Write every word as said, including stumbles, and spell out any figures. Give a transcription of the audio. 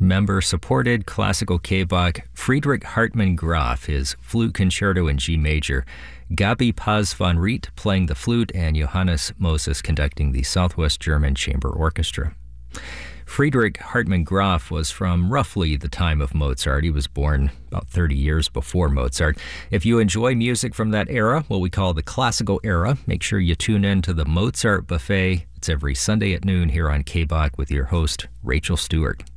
member-supported classical K-Bach, Friedrich Hartmann Graf, his flute concerto in G major, Gabi Paz von Riet playing the flute, and Johannes Moses conducting the Southwest German Chamber Orchestra. Friedrich Hartmann Graf was from roughly the time of Mozart. He was born about thirty years before Mozart. If you enjoy music from that era, what we call the classical era, make sure you tune in to the Mozart Buffet. It's every Sunday at noon here on K-Bach with your host, Rachel Stewart.